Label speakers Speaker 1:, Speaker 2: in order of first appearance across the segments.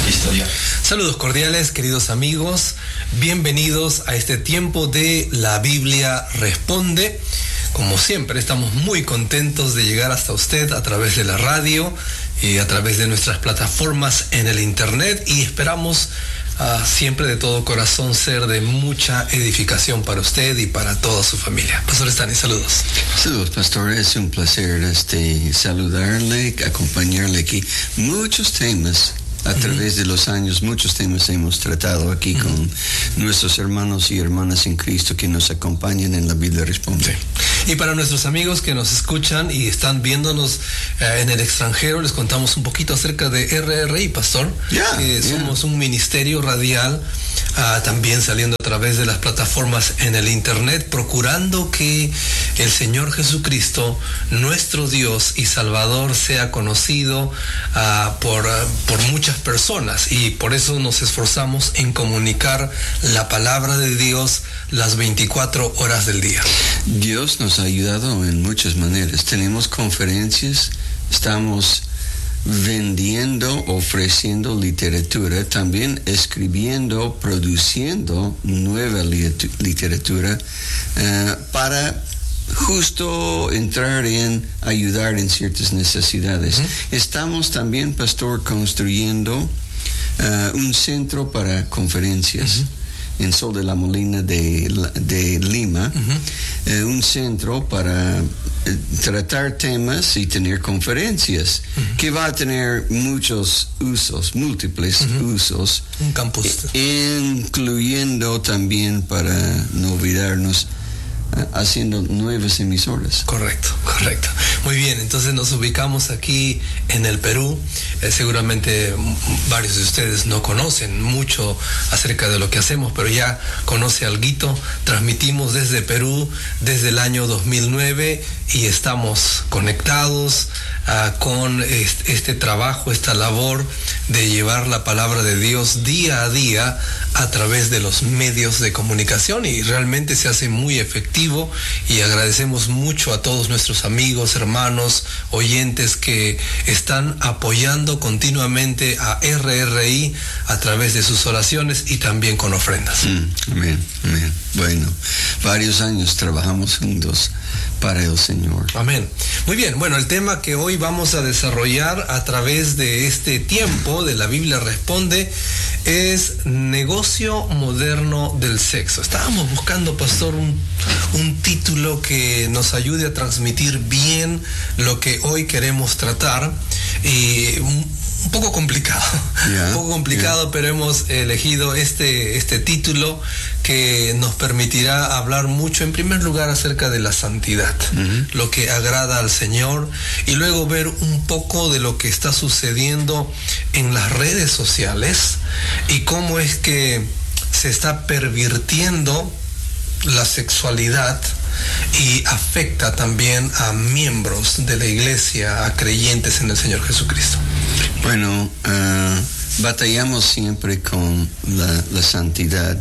Speaker 1: historia.
Speaker 2: Saludos cordiales, queridos amigos. Bienvenidos a este tiempo de La Biblia Responde. Como siempre, estamos muy contentos de llegar hasta usted a través de la radio y a través de nuestras plataformas en el internet, y esperamos siempre de todo corazón ser de mucha edificación para usted y para toda su familia. Pastor Stanley, saludos.
Speaker 3: Saludos, pastor. Es un placer saludarle, acompañarle aquí. Muchos temas a través de los años, muchos temas hemos tratado aquí con nuestros hermanos y hermanas en Cristo que nos acompañan en La Biblia Responde.
Speaker 2: Sí. Y para nuestros amigos que nos escuchan y están viéndonos en el extranjero, les contamos un poquito acerca de RRI, pastor. Somos un ministerio radial, también saliendo a través de las plataformas en el internet, procurando que el Señor Jesucristo, nuestro Dios y Salvador, sea conocido por muchas personas, y por eso nos esforzamos en comunicar la palabra de Dios las 24 horas del día.
Speaker 3: Dios nos ha ayudado en muchas maneras. Tenemos conferencias, estamos vendiendo, ofreciendo literatura, también escribiendo, produciendo nueva literatura para justo entrar en ayudar en ciertas necesidades. Estamos también, pastor, construyendo un centro para conferencias en Sol de la Molina de Lima, un centro para tratar temas y tener conferencias, que va a tener muchos usos, múltiples usos.
Speaker 2: Un campus.
Speaker 3: Incluyendo también, para no olvidarnos, haciendo nuevas emisoras.
Speaker 2: Correcto. Muy bien, entonces nos ubicamos aquí en el Perú. Seguramente varios de ustedes no conocen mucho acerca de lo que hacemos, pero ya conoce alguito. Transmitimos desde Perú desde el año 2009 y estamos conectados con este trabajo, esta labor de llevar la palabra de Dios día a día a través de los medios de comunicación, y realmente se hace muy efectivo, y agradecemos mucho a todos nuestros amigos, hermanos, oyentes que están apoyando continuamente a RRI a través de sus oraciones y también con ofrendas.
Speaker 3: Amén. Bueno, varios años trabajamos juntos para el Señor.
Speaker 2: Amén. Muy bien, bueno, el tema que hoy vamos a desarrollar a través de este tiempo de La Biblia Responde es negocio moderno del sexo. Estábamos buscando, pastor, un título que nos ayude a transmitir bien lo que hoy queremos tratar, y un poco complicado, pero hemos elegido este título que nos permitirá hablar mucho, en primer lugar, acerca de la santidad, lo que agrada al Señor, y luego ver un poco de lo que está sucediendo en las redes sociales y cómo es que se está pervirtiendo la sexualidad y afecta también a miembros de la iglesia, a creyentes en el Señor Jesucristo.
Speaker 3: Bueno, batallamos siempre con la santidad.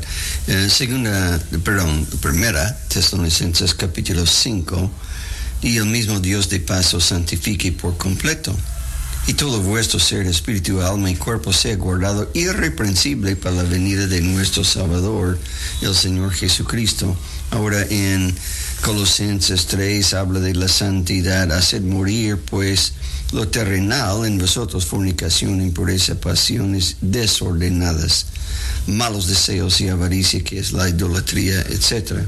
Speaker 3: Primera Tesalonicenses capítulo 5, y el mismo Dios de paz os santifique por completo, y todo vuestro ser, espíritu, alma y cuerpo sea guardado irreprensible para la venida de nuestro Salvador, el Señor Jesucristo. Ahora en Colosenses 3 habla de la santidad. Haced morir pues lo terrenal en vosotros: fornicación, impureza, pasiones desordenadas, malos deseos y avaricia, que es la idolatría, etc.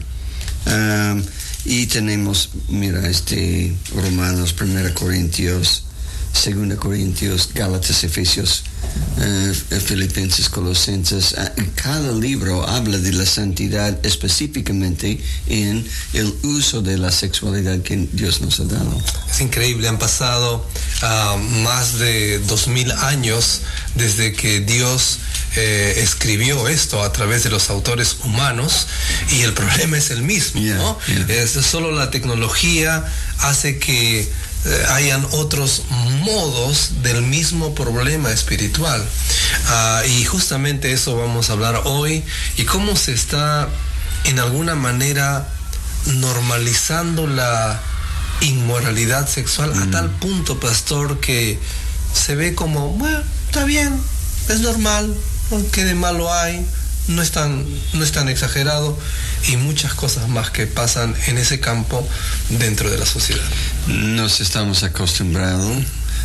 Speaker 3: Y tenemos, Romanos, 1 Corintios, 2 Corintios, Gálatas, Efesios, Filipenses, Colosenses. Cada libro habla de la santidad específicamente en el uso de la sexualidad que Dios nos ha dado.
Speaker 2: Es increíble, han pasado más de 2000 años desde que Dios escribió esto a través de los autores humanos, y el problema es el mismo, ¿no? Es solo la tecnología hace que hayan otros modos del mismo problema espiritual, y justamente eso vamos a hablar hoy, y cómo se está en alguna manera normalizando la inmoralidad sexual a tal punto, pastor, que se ve como, bueno, está bien, es normal, ¿no? ¿Qué de malo hay? No es tan exagerado, y muchas cosas más que pasan en ese campo dentro de la sociedad.
Speaker 3: Nos estamos acostumbrándonos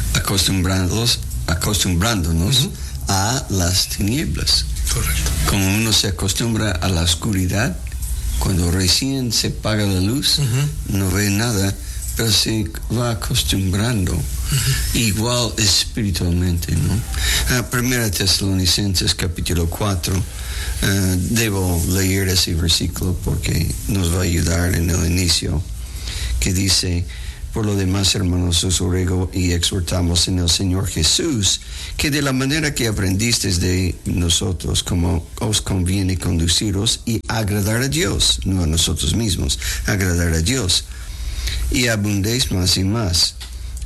Speaker 3: a las tinieblas.
Speaker 2: Correcto.
Speaker 3: Como uno se acostumbra a la oscuridad, cuando recién se apaga la luz, no ve nada, pero se va acostumbrando. Igual espiritualmente, ¿no? Primera Tesalonicenses capítulo 4, debo leer ese versículo porque nos va a ayudar en el inicio, que dice: por lo demás, hermanos, os ruego y exhortamos en el Señor Jesús, que de la manera que aprendisteis de nosotros, como os conviene conduciros y agradar a Dios, no a nosotros mismos, agradar a Dios, y abundéis más y más,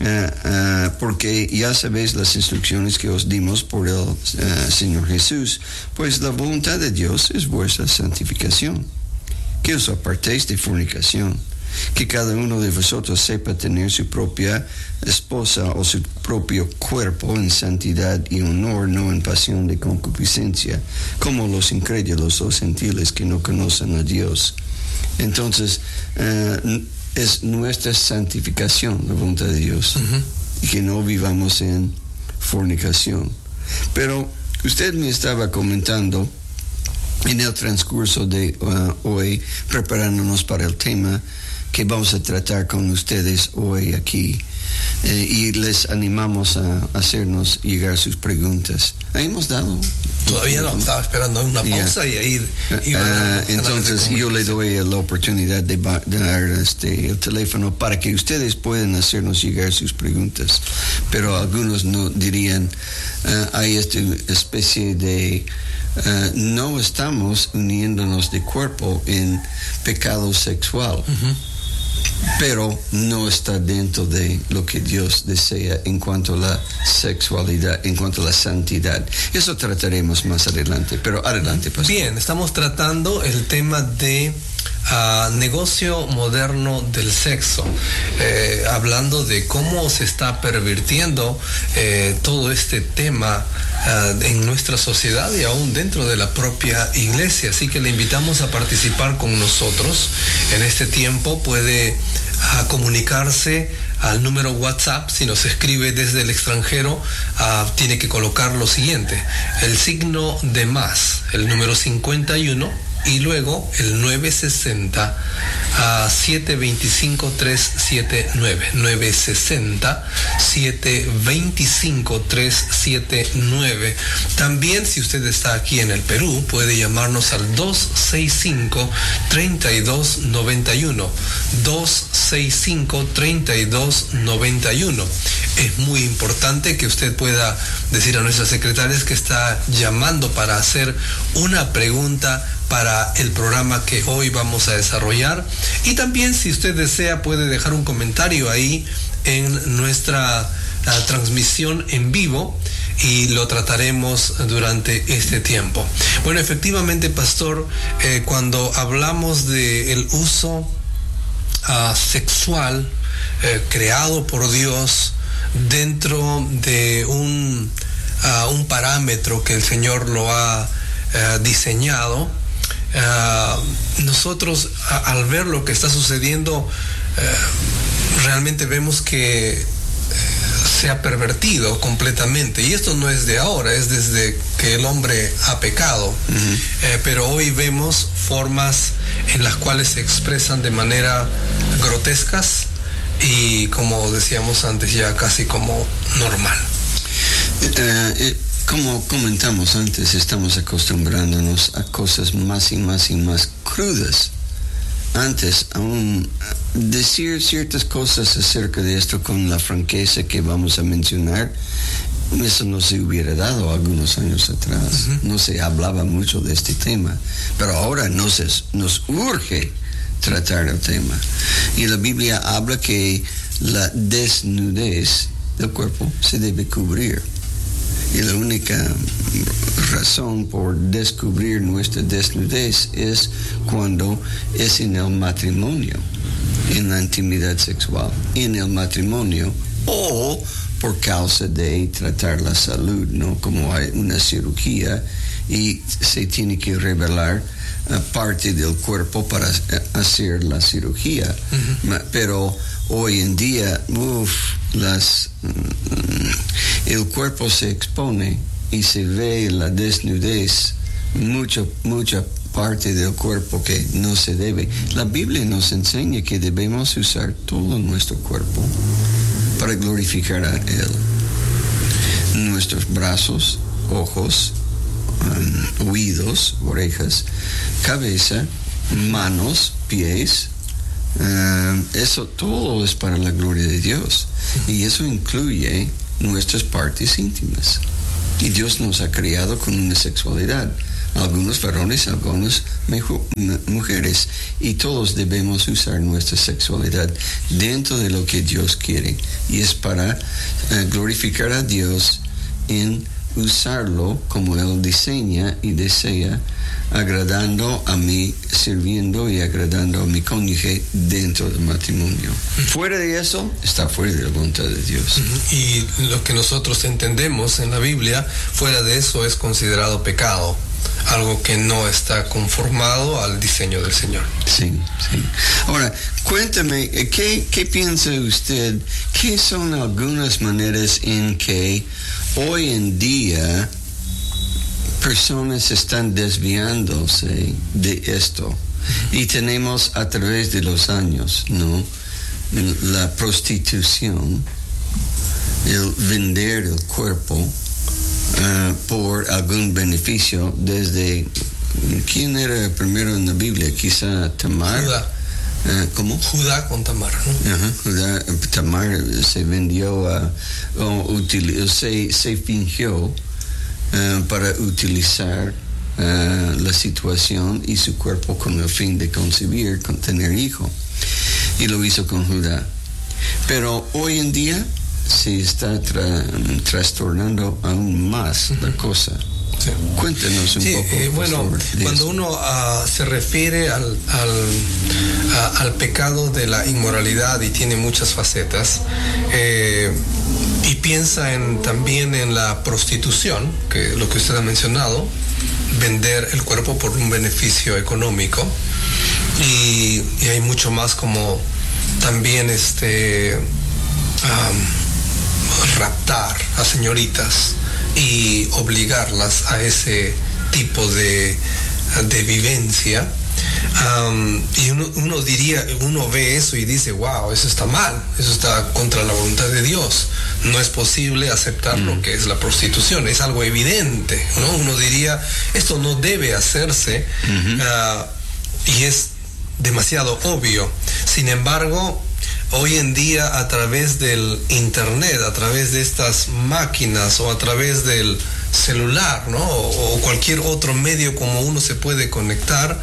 Speaker 3: porque ya sabéis las instrucciones que os dimos por el Señor Jesús, pues la voluntad de Dios es vuestra santificación, que os apartéis de fornicación, que cada uno de vosotros sepa tener su propia esposa o su propio cuerpo en santidad y honor, no en pasión de concupiscencia, como los incrédulos o gentiles que no conocen a Dios. Entonces, es nuestra santificación la voluntad de Dios, y que no vivamos en fornicación. Pero usted me estaba comentando en el transcurso de hoy, preparándonos para el tema que vamos a tratar con ustedes hoy aquí, y les animamos a hacernos llegar sus preguntas. ¿Hemos dado?
Speaker 2: Todavía no, estaba esperando una pausa y ahí...
Speaker 3: entonces yo le doy la oportunidad de dar el teléfono para que ustedes puedan hacernos llegar sus preguntas, pero algunos no dirían, hay esta especie de... no estamos uniéndonos de cuerpo en pecado sexual, pero no está dentro de lo que Dios desea en cuanto a la sexualidad, en cuanto a la santidad. Eso trataremos más adelante, pero adelante, pastor.
Speaker 2: Bien, estamos tratando el tema de negocio moderno del sexo, hablando de cómo se está pervirtiendo todo este tema en nuestra sociedad y aún dentro de la propia iglesia. Así que le invitamos a participar con nosotros en este tiempo. Puede comunicarse al número WhatsApp. Si nos escribe desde el extranjero, tiene que colocar lo siguiente: el signo de más, el número 51 y luego el 960 725-379, 960-725-379. También, si usted está aquí en el Perú, puede llamarnos al 265-3291, 265-3291. Es muy importante que usted pueda decir a nuestras secretarias que está llamando para hacer una pregunta para el programa que hoy vamos a desarrollar. Y también, si usted desea, puede dejar un comentario ahí en nuestra transmisión en vivo y lo trataremos durante este tiempo. Bueno, efectivamente, pastor, cuando hablamos del uso sexual creado por Dios dentro de un parámetro que el Señor lo ha diseñado, nosotros al ver lo que está sucediendo, realmente vemos que se ha pervertido completamente, y esto no es de ahora, es desde que el hombre ha pecado. Pero hoy vemos formas en las cuales se expresan de manera grotescas y, como decíamos antes, ya casi como normal.
Speaker 3: Como comentamos antes, estamos acostumbrándonos a cosas más y más y más crudas. Antes, aún decir ciertas cosas acerca de esto con la franqueza que vamos a mencionar, eso no se hubiera dado algunos años atrás. No se hablaba mucho de este tema, pero ahora nos urge tratar el tema. Y la Biblia habla que la desnudez del cuerpo se debe cubrir. Y la única razón por descubrir nuestra desnudez es cuando es en el matrimonio, en la intimidad sexual, en el matrimonio, o por causa de tratar la salud, ¿no? Como hay una cirugía y se tiene que revelar parte del cuerpo para hacer la cirugía. Pero hoy en día, el cuerpo se expone y se ve la desnudez, mucha parte del cuerpo que no se debe. La Biblia nos enseña que debemos usar todo nuestro cuerpo para glorificar a Él. Nuestros brazos, ojos, oídos, orejas, cabeza, manos, pies, eso todo es para la gloria de Dios. Y eso incluye nuestras partes íntimas. Y Dios nos ha creado con una sexualidad. Algunos varones, algunas mujeres, y todos debemos usar nuestra sexualidad dentro de lo que Dios quiere, y es para glorificar a Dios en usarlo como Él diseña y desea, agradando a mí, sirviendo y agradando a mi cónyuge dentro del matrimonio. Fuera de eso, está fuera de la voluntad de Dios.
Speaker 2: Y lo que nosotros entendemos en la Biblia, fuera de eso es considerado pecado, algo que no está conformado al diseño del Señor.
Speaker 3: Sí. Ahora, cuéntame, ¿qué piensa usted? ¿Qué son algunas maneras en que hoy en día personas están desviándose de esto? Y tenemos a través de los años, ¿no? La prostitución, el vender el cuerpo por algún beneficio, desde ¿quién era el primero en la Biblia? Quizá Tamar.
Speaker 2: Judá.
Speaker 3: ¿Cómo?
Speaker 2: Judá con Tamar, ¿no?
Speaker 3: Tamar se vendió se fingió para utilizar la situación y su cuerpo con el fin de concebir, con tener hijo, y lo hizo con Judá. Pero hoy en día se está trastornando aún más la cosa.
Speaker 2: Sí.
Speaker 3: Cuéntenos un poco.
Speaker 2: Bueno, cuando uno se refiere al pecado de la inmoralidad, y tiene muchas facetas, y piensa también en la prostitución, que lo que usted ha mencionado, vender el cuerpo por un beneficio económico, y hay mucho más, como también raptar a señoritas y obligarlas a ese tipo de vivencia. Y uno ve eso y dice, wow, eso está mal, eso está contra la voluntad de Dios. No es posible aceptar lo que es la prostitución, es algo evidente, ¿no? Uno diría, esto no debe hacerse, y es demasiado obvio. Sin embargo, hoy en día, a través del internet, a través de estas máquinas, o a través del celular, ¿no? O cualquier otro medio como uno se puede conectar,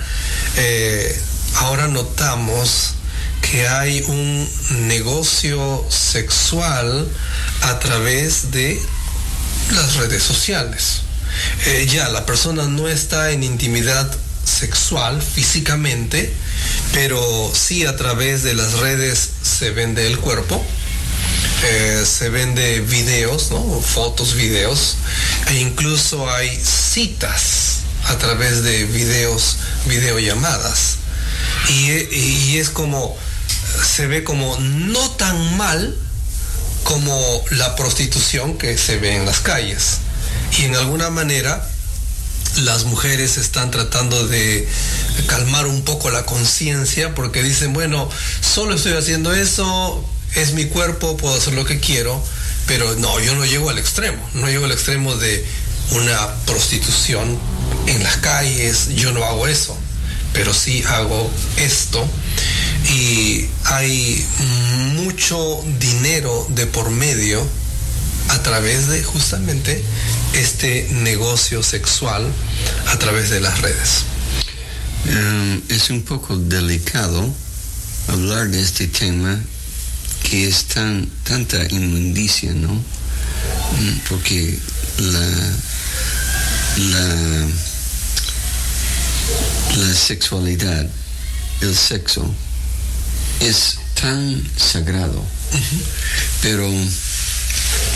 Speaker 2: ahora notamos que hay un negocio sexual a través de las redes sociales. Ya la persona no está en intimidad sexual físicamente, pero sí a través de las redes se vende el cuerpo, se vende videos, ¿no? Fotos, videos, e incluso hay citas a través de videollamadas, y es como, se ve como no tan mal como la prostitución que se ve en las calles, y en alguna manera las mujeres están tratando de calmar un poco la conciencia, porque dicen, bueno, solo estoy haciendo eso, es mi cuerpo, puedo hacer lo que quiero, pero no, yo no llego al extremo de una prostitución en las calles, yo no hago eso, pero sí hago esto, y hay mucho dinero de por medio a través de justamente este negocio sexual a través de las redes.
Speaker 3: Es un poco delicado hablar de este tema, que es tanta inmundicia, ¿no? Porque la sexualidad, el sexo, es tan sagrado, pero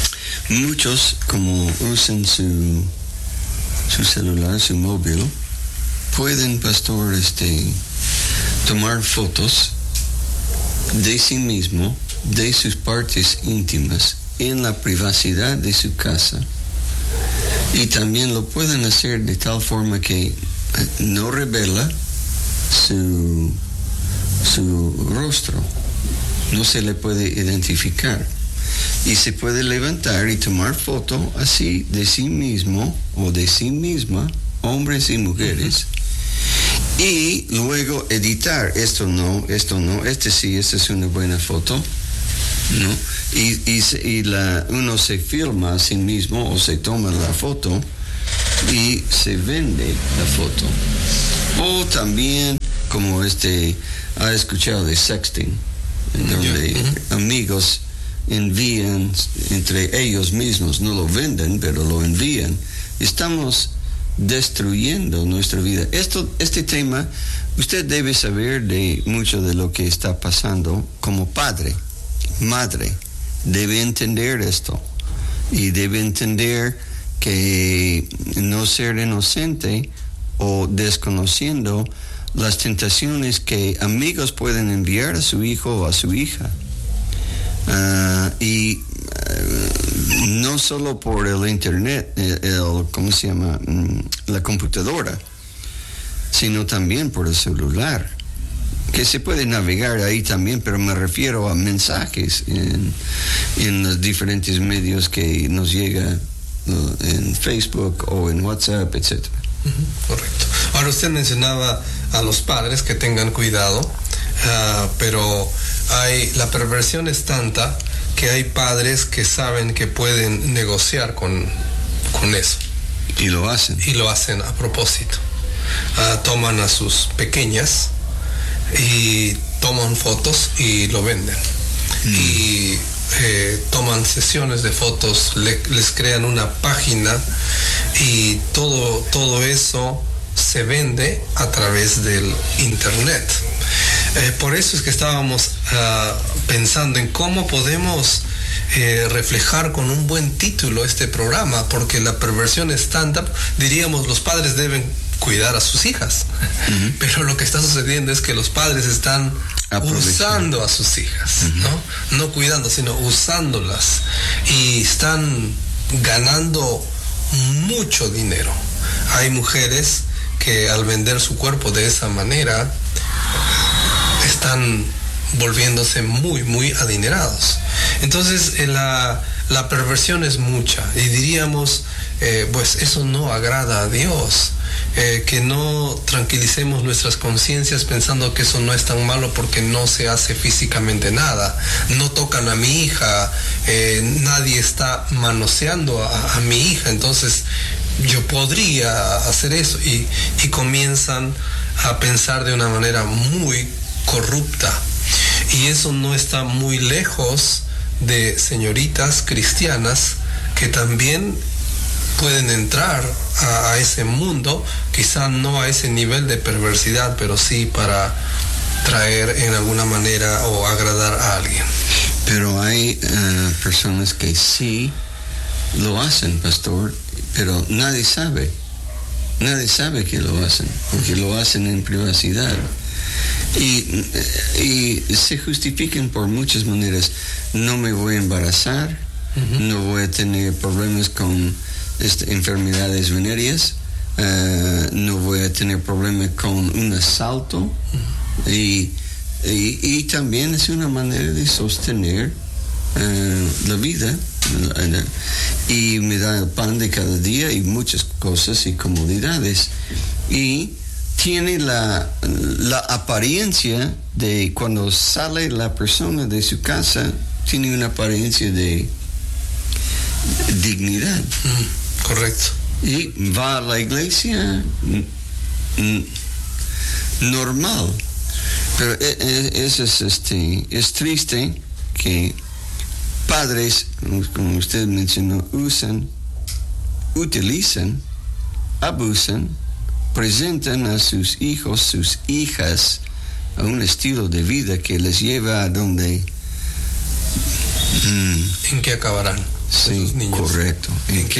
Speaker 3: muchos, como usan su celular, su móvil, pueden, pastor, tomar fotos de sí mismo, de sus partes íntimas, en la privacidad de su casa. Y también lo pueden hacer de tal forma que no revela su rostro. No se le puede identificar. Y se puede levantar y tomar foto así de sí mismo o de sí misma, hombres y mujeres. Y luego editar, esto no, sí, esta es una buena foto, ¿no? Y uno se filma a sí mismo o se toma la foto y se vende la foto. O también, como ha escuchado de sexting, donde amigos envían entre ellos mismos, no lo venden, pero lo envían. Estamos destruyendo nuestra vida. Este tema, usted debe saber de mucho de lo que está pasando como padre, madre. Debe entender esto y debe entender que no ser inocente o desconociendo las tentaciones que amigos pueden enviar a su hijo o a su hija. No solo por el internet, ¿cómo se llama? La computadora, sino también por el celular, que se puede navegar ahí también, pero me refiero a mensajes en los diferentes medios que nos llega en Facebook o en WhatsApp, etc.
Speaker 2: Correcto. Ahora usted mencionaba a los padres que tengan cuidado, pero la perversión es tanta que hay padres que saben que pueden negociar con eso.
Speaker 3: Y lo hacen.
Speaker 2: Y lo hacen a propósito. Toman a sus pequeñas y toman fotos y lo venden. Y toman sesiones de fotos, les crean una página y todo eso se vende a través del internet. Por eso es que estábamos pensando en cómo podemos reflejar con un buen título este programa, porque la perversión es tanta, diríamos, los padres deben cuidar a sus hijas, pero lo que está sucediendo es que los padres están usando a sus hijas, no cuidando, sino usándolas, y están ganando mucho dinero. Hay mujeres que al vender su cuerpo de esa manera están volviéndose muy, muy adinerados. Entonces la perversión es mucha, y diríamos, pues eso no agrada a Dios. Que no tranquilicemos nuestras conciencias pensando que eso no es tan malo porque no se hace físicamente nada. No tocan a mi hija, nadie está manoseando a mi hija, entonces yo podría hacer eso, y comienzan a pensar de una manera muy corrupta, y eso no está muy lejos de señoritas cristianas que también pueden entrar a ese mundo, quizá no a ese nivel de perversidad, pero sí para traer en alguna manera o agradar a alguien.
Speaker 3: Pero hay personas que sí lo hacen, pastor, pero nadie sabe que lo hacen, porque lo hacen en privacidad. Y se justifican por muchas maneras. No me voy a embarazar, no voy a tener problemas con enfermedades venéreas, no voy a tener problemas con un asalto, y también es una manera de sostener la vida, y me da el pan de cada día y muchas cosas y comodidades, y tiene la apariencia de, cuando sale la persona de su casa, tiene una apariencia de dignidad.
Speaker 2: Correcto.
Speaker 3: Y va a la iglesia normal. Pero es triste que padres, como usted mencionó, utilizan, abusan, presentan a sus hijos, sus hijas, a un estilo de vida que les lleva a donde...
Speaker 2: ¿En qué acabarán?
Speaker 3: Sí,
Speaker 2: esos niños.
Speaker 3: correcto.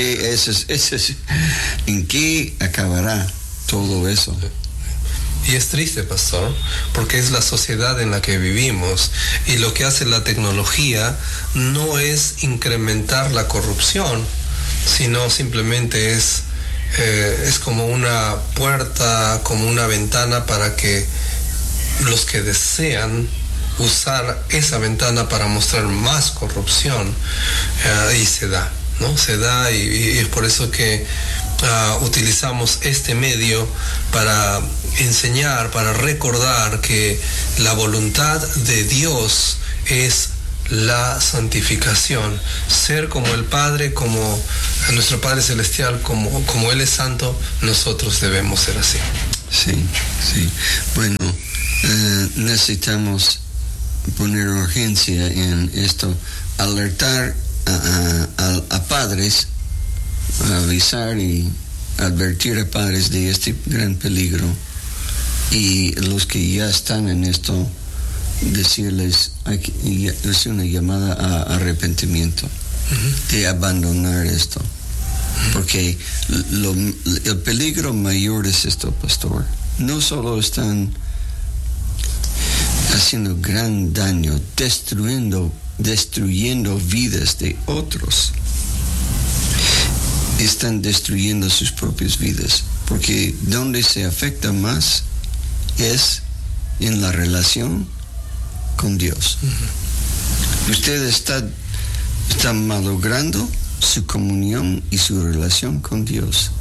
Speaker 3: ¿En qué acabará todo eso?
Speaker 2: Y es triste, pastor, porque es la sociedad en la que vivimos, y lo que hace la tecnología no es incrementar la corrupción, sino simplemente es como una puerta, como una ventana para que los que desean usar esa ventana para mostrar más corrupción, y se da, ¿no? Se da, y es por eso que utilizamos este medio para enseñar, para recordar que la voluntad de Dios es la santificación, ser como el Padre, como nuestro Padre Celestial, como Él es santo, nosotros debemos ser así.
Speaker 3: Sí, sí. Bueno, necesitamos poner urgencia en esto, alertar a padres, avisar y advertir a padres de este gran peligro, y los que ya están en esto, decirles, es una llamada a arrepentimiento, de abandonar esto, porque el peligro mayor es esto, pastor. No solo están haciendo gran daño, destruyendo vidas de otros, están destruyendo sus propias vidas, porque donde se afecta más es en la relación con Dios. Usted está malogrando su comunión y su relación con Dios,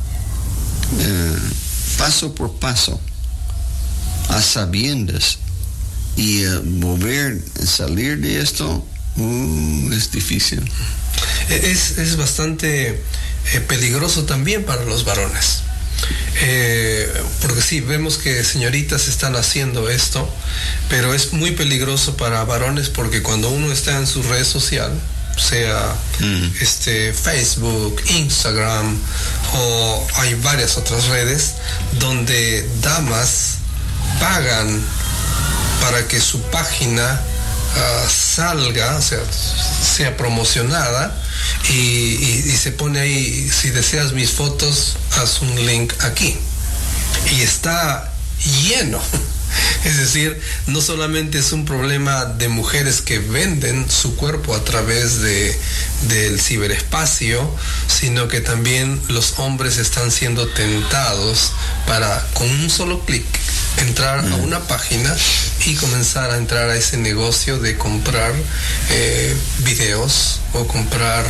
Speaker 3: paso por paso, a sabiendas, y salir de esto es difícil.
Speaker 2: Es bastante peligroso también para los varones, porque sí, vemos que señoritas están haciendo esto, pero es muy peligroso para varones, porque cuando uno está en su red social, sea Facebook, Instagram, o hay varias otras redes donde damas pagan para que su página salga, o sea promocionada, y se pone ahí: si deseas mis fotos, haz un link aquí, y está lleno. Es decir, no solamente es un problema de mujeres que venden su cuerpo a través del ciberespacio, sino que también los hombres están siendo tentados para, con un solo clic, entrar a una página y comenzar a entrar a ese negocio de comprar videos o comprar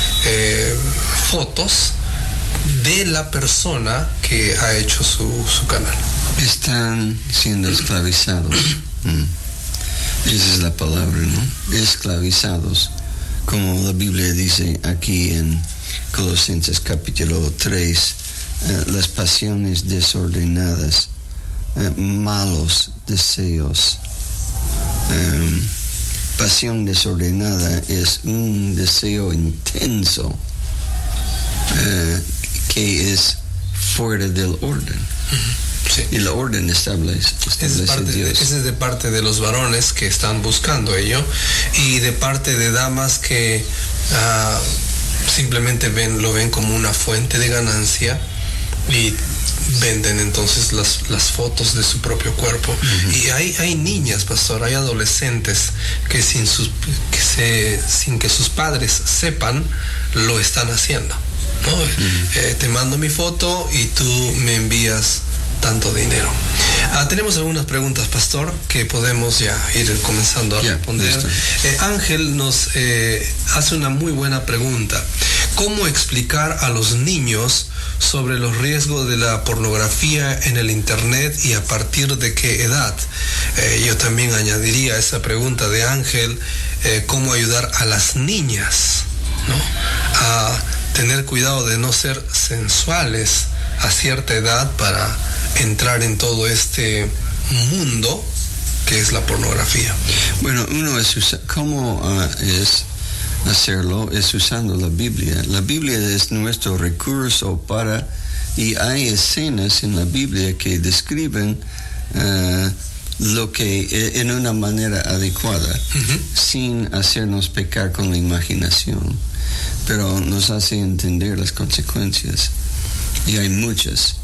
Speaker 2: fotos de la persona que ha hecho su canal.
Speaker 3: Están siendo esclavizados. Esa es la palabra, ¿no? Esclavizados. Como la Biblia dice aquí en Colosenses capítulo 3, las pasiones desordenadas, malos deseos. Pasión desordenada es un deseo intenso que es fuera del orden.
Speaker 2: Sí.
Speaker 3: Y la orden establece Dios.
Speaker 2: Ese es de parte de los varones que están buscando ello, y de parte de damas que simplemente lo ven como una fuente de ganancia, y venden entonces las fotos de su propio cuerpo. Y hay niñas, pastor, hay adolescentes que sin que sus padres sepan, lo están haciendo, ¿no? Te mando mi foto y tú me envías tanto dinero. Tenemos algunas preguntas, pastor, que podemos ya ir comenzando a responder. Ángel nos hace una muy buena pregunta: ¿cómo explicar a los niños sobre los riesgos de la pornografía en el internet, y a partir de qué edad? Yo también añadiría a esa pregunta de Ángel, cómo ayudar a las niñas, ¿no?, a tener cuidado de no ser sensuales a cierta edad para entrar en todo este mundo que es la pornografía.
Speaker 3: Bueno, ¿cómo es hacerlo? Es usando la Biblia. La Biblia es nuestro recurso y hay escenas en la Biblia que describen lo que en una manera adecuada, sin hacernos pecar con la imaginación. pero nos hace entender las consecuencias. Y hay muchas.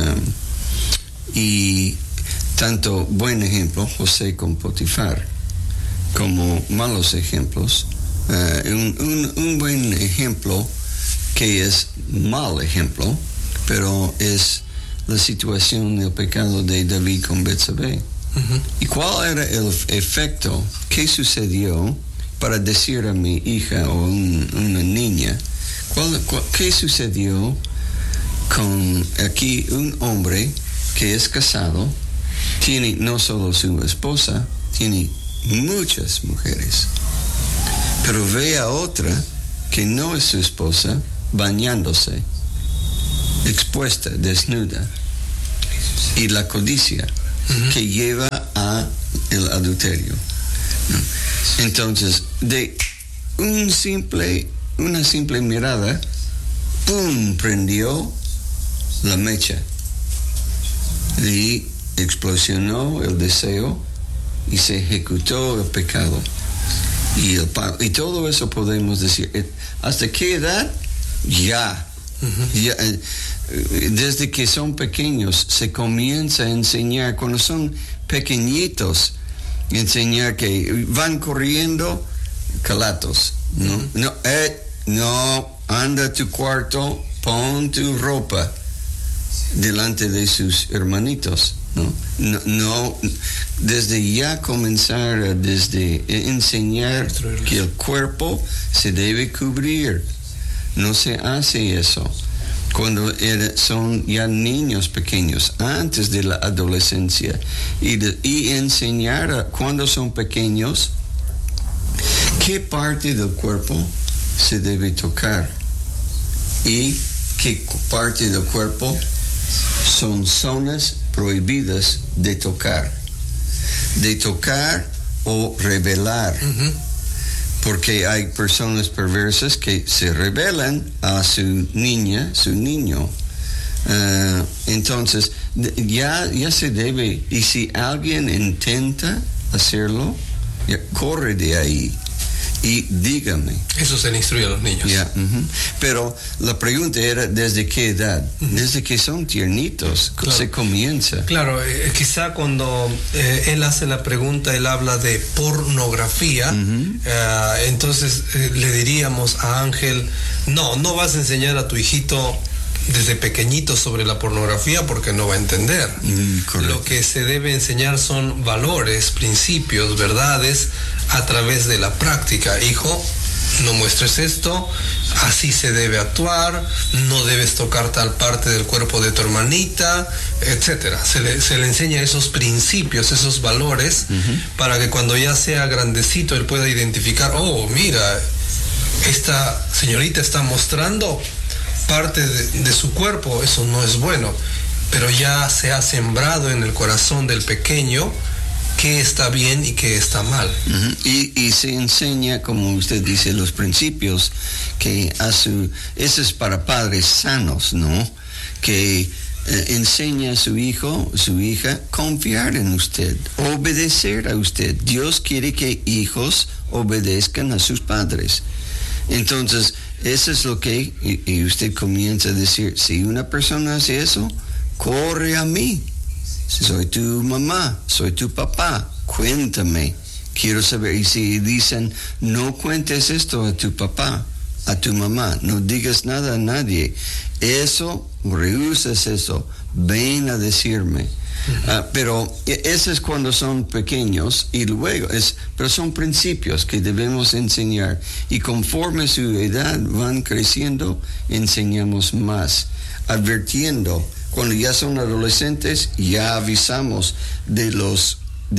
Speaker 3: Y tanto buen ejemplo, José con Potifar, como malos ejemplos. Un buen ejemplo que es mal ejemplo, pero es la situación del pecado de David con Betsabé. ¿Y cuál era el efecto? ¿Qué sucedió para decir a mi hija o una niña? ¿Qué sucedió con aquí un hombre que es casado, tiene no solo su esposa, tiene muchas mujeres, pero ve a otra que no es su esposa bañándose, expuesta, desnuda, y la codicia que lleva a el adulterio? Entonces, de una simple mirada, ¡pum!, prendió la mecha y explosionó el deseo y se ejecutó el pecado y todo eso podemos decir. ¿Hasta qué edad? Ya, desde que son pequeños se comienza a enseñar, cuando son pequeñitos, enseñar que van corriendo calatos, no, anda a tu cuarto, pon tu ropa delante de sus hermanitos, no, desde ya comenzar desde enseñar que el cuerpo se debe cubrir. No se hace eso cuando son ya niños pequeños, antes de la adolescencia, y enseñar cuando son pequeños qué parte del cuerpo se debe tocar y qué parte del cuerpo son zonas prohibidas de tocar o revelar. Porque hay personas perversas que se rebelan a su niña, su niño. Entonces, ya se debe, y si alguien intenta hacerlo, corre de ahí y dígame.
Speaker 2: Eso se le instruye a los niños.
Speaker 3: Pero la pregunta era, ¿desde qué edad? Desde que son tiernitos, claro. Se comienza.
Speaker 2: Claro, quizá cuando él hace la pregunta, él habla de pornografía, entonces le diríamos a Ángel, no vas a enseñar a tu hijito desde pequeñito sobre la pornografía porque no va a entender. Lo que se debe enseñar son valores, principios, verdades a través de la práctica. Hijo, no muestres esto, así se debe actuar, no debes tocar tal parte del cuerpo de tu hermanita, etcétera. Se le enseña esos principios, esos valores, para que cuando ya sea grandecito él pueda identificar, mira, esta señorita está mostrando parte de su cuerpo, eso no es bueno, pero ya se ha sembrado en el corazón del pequeño qué está bien y qué está mal. Y
Speaker 3: se enseña, como usted dice, los principios que eso es para padres sanos, ¿no? Que enseña a su hijo, su hija, confiar en usted, obedecer a usted. Dios quiere que hijos obedezcan a sus padres. Entonces, eso es lo que, y usted comienza a decir, si una persona hace eso, corre a mí. Soy tu mamá, soy tu papá, cuéntame, quiero saber. Y si dicen, no cuentes esto a tu papá, a tu mamá, no digas nada a nadie, eso, rehusas eso, ven a decirme. Pero eso es cuando son pequeños, y luego pero son principios que debemos enseñar, y conforme su edad van creciendo, enseñamos más, advirtiendo. Cuando ya son adolescentes, ya avisamos de los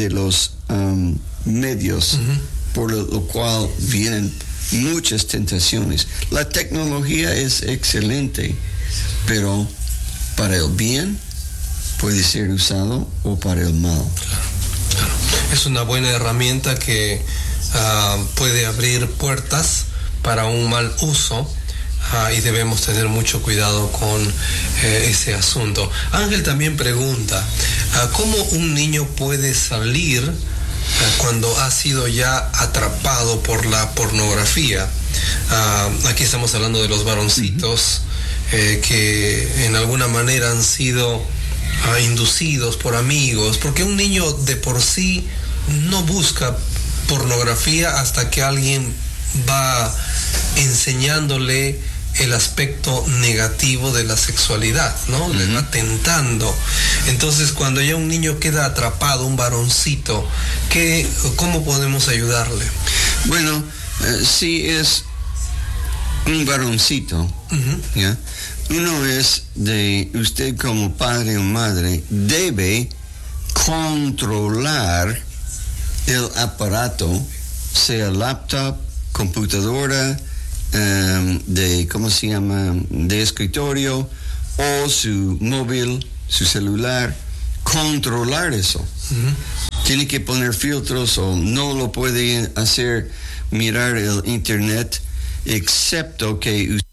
Speaker 3: medios por lo cual vienen muchas tentaciones. La tecnología es excelente, pero para el bien puede ser usado o para el mal.
Speaker 2: Claro. Es una buena herramienta que puede abrir puertas para un mal uso. Y debemos tener mucho cuidado con ese asunto. Ángel también pregunta, ¿cómo un niño puede salir cuando ha sido ya atrapado por la pornografía? Aquí estamos hablando de los varoncitos que en alguna manera han sido inducidos por amigos, porque un niño de por sí no busca pornografía hasta que alguien va enseñándole el aspecto negativo de la sexualidad, ¿no? Le va tentando. Entonces, cuando ya un niño queda atrapado, un varoncito, ¿cómo podemos ayudarle?
Speaker 3: Bueno, si es un varoncito, ¿ya? Uno es de usted como padre o madre debe controlar el aparato, sea laptop, computadora, de escritorio, o su móvil, su celular, controlar eso. Tiene que poner filtros, o no lo puede hacer mirar el internet, excepto que usted